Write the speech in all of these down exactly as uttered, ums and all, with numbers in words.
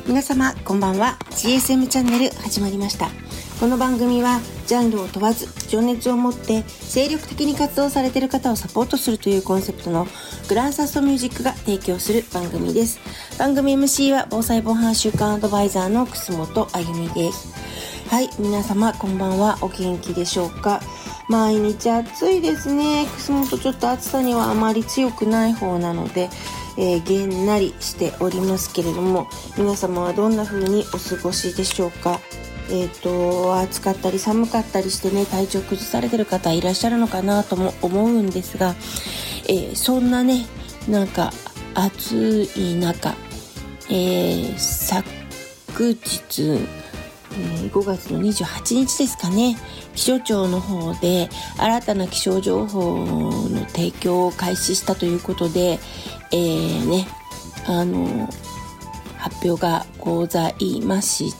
皆様こんばんは。 ジーエスエム チャンネル始まりました。この番組はジャンルを問わず情熱を持って精力的に活動されている方をサポートするというコンセプトのグランサストミュージックが提供する番組です。番組 エムシー は防災防犯週間アドバイザーの楠本あゆみです。はい、皆様こんばんは。お元気でしょうか。毎日暑いですね。楠本ちょっと暑さにはあまり強くない方なので、えー、げんなりしておりますけれども、皆様はどんな風にお過ごしでしょうか。えーと暑かったり寒かったりしてね、体調崩されてる方いらっしゃるのかなとも思うんですが、えー、そんなねなんか暑い中、えー、昨日ごがつのにじゅうはちにちですかね、気象庁の方で新たな気象情報の提供を開始したということで、えーね、あの発表がございました。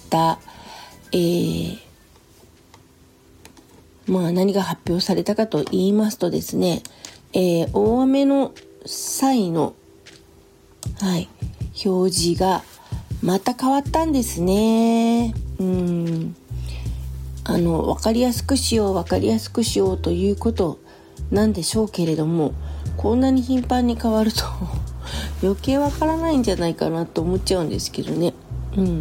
えー、まあ何が発表されたかと言いますとですね、えー、大雨の際の、はい、表示がまた変わったんですね。うんあの分かりやすくしよう分かりやすくしようということなんでしょうけれども、こんなに頻繁に変わると余計わからないんじゃないかなと思っちゃうんですけどね。うん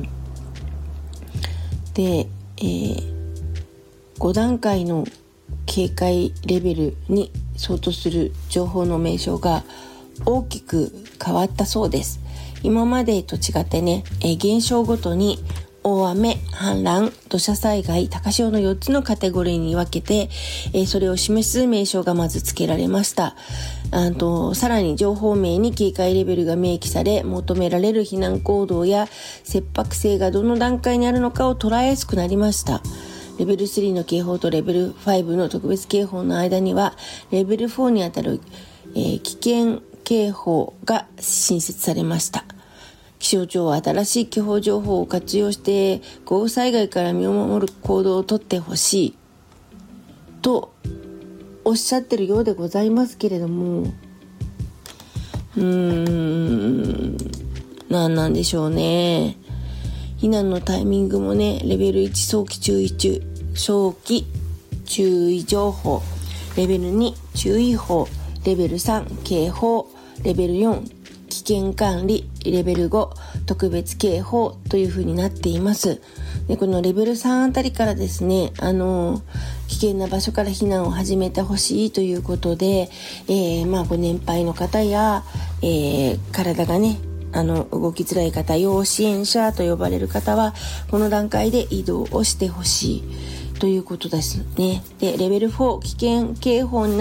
で、えー、ごだんかいの警戒レベルに相当する情報の名称が大きく変わったそうです。今までと違ってね、えー、現象ごとに大雨、氾濫、土砂災害、高潮のよっつのカテゴリーに分けて、えー、それを示す名称がまず付けられました。あとさらに情報名に警戒レベルが明記され、求められる避難行動や切迫性がどの段階にあるのかを捉えやすくなりました。レベルスリーの警報とレベルファイブの特別警報の間にはレベルフォーにあたる、えー、危険警報が新設されました。気象庁は新しい気象情報を活用して豪雨災害から身を守る行動をとってほしいとおっしゃってるようでございますけれども、うーん何なんでしょうね。避難のタイミングもね、レベルいち早期注意中早期注意情報、レベルに注意報、レベルさん警報、レベルよん危険管理、レベルご特別警報という風になっています。でこのレベルさんあたりからですね、あの危険な場所から避難を始めてほしいということで、えー、まあご年配の方や、えー、体がねあの動きづらい方、要支援者と呼ばれる方はこの段階で移動をしてほしいということですね。でレベルフォー危険警報に